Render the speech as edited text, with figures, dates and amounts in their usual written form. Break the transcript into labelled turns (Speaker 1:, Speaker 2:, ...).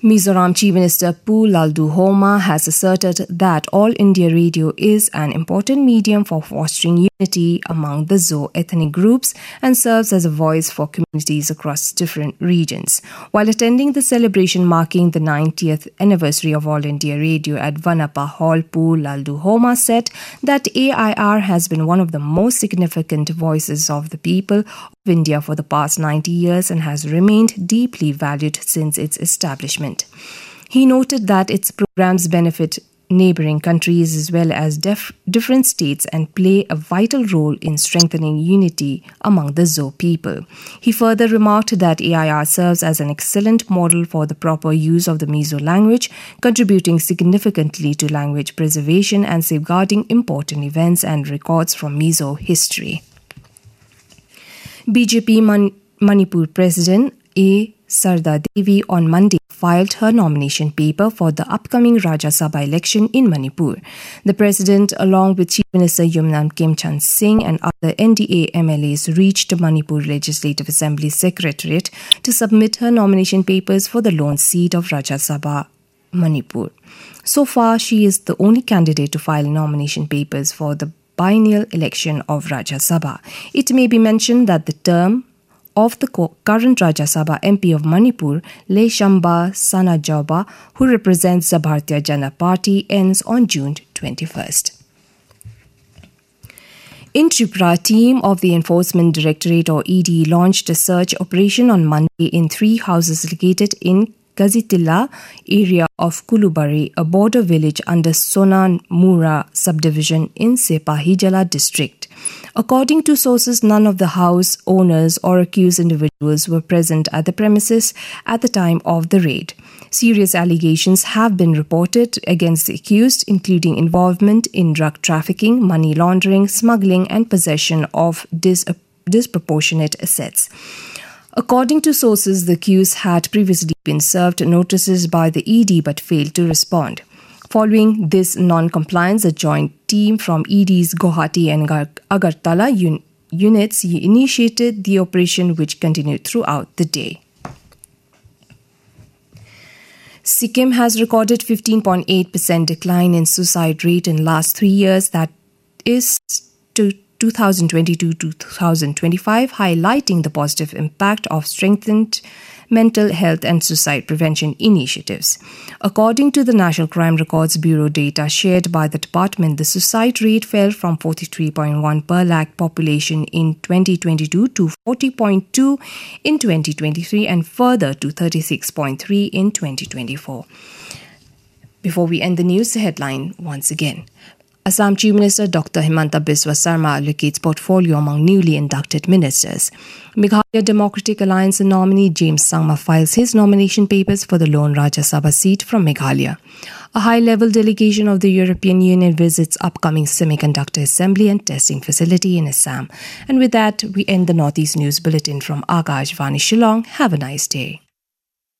Speaker 1: Mizoram Chief Minister Pu Lalduhoma has asserted that All India Radio is an important medium for fostering unity among the Zo ethnic groups and serves as a voice for communities across different regions. While attending the celebration marking the 90th anniversary of All India Radio at Vanapa Hall, Pu Lalduhoma said that AIR has been one of the most significant voices of the people of India for the past 90 years and has remained deeply valued since its establishment. He noted that its programs benefit neighboring countries as well as different states and play a vital role in strengthening unity among the Zo people. He further remarked that AIR serves as an excellent model for the proper use of the Mizo language, contributing significantly to language preservation and safeguarding important events and records from Mizo history. BJP Manipur President A. Sarda Devi on Monday filed her nomination paper for the upcoming Rajya Sabha election in Manipur. The president, along with Chief Minister Yumnam Khemchand Singh and other NDA MLAs, reached Manipur Legislative Assembly Secretariat to submit her nomination papers for the lone seat of Rajya Sabha, Manipur. So far, she is the only candidate to file nomination papers for the biennial election of Rajya Sabha. It may be mentioned that the term of the current Rajya Sabha MP of Manipur, Le Shamba Sanajoba, who represents the Bharatiya Janata Party, ends on June 21st. In Tripura, a team of the Enforcement Directorate or ED launched a search operation on Monday in 3 houses located in Gazitilla area of Kulubari, a border village under Sonamura subdivision in Sepahijala district. According to sources, none of the house owners or accused individuals were present at the premises at the time of the raid. Serious allegations have been reported against the accused, including involvement in drug trafficking, money laundering, smuggling, and possession of disproportionate assets. According to sources, the accused had previously been served notices by the ED but failed to respond. Following this non-compliance, a joint team from ED's Guwahati and Agartala units initiated the operation, which continued throughout the day. Sikkim has recorded 15.8% decline in suicide rate in last 3 years, that is to 2022 to 2025, highlighting the positive impact of strengthened mental health and suicide prevention initiatives. According to the National Crime Records Bureau data shared by the department, the suicide rate fell from 43.1 per lakh population in 2022 to 40.2 in 2023 and further to 36.3 in 2024. Before we end the news, the headline once again. Assam Chief Minister Dr. Himanta Biswa Sarma allocates portfolio among newly inducted ministers. Meghalaya Democratic Alliance nominee James Sangma files his nomination papers for the lone Rajya Sabha seat from Meghalaya. A high-level delegation of the European Union visits upcoming semiconductor assembly and testing facility in Assam. And with that, we end the Northeast News Bulletin from Akashvani Shillong. Have a nice day.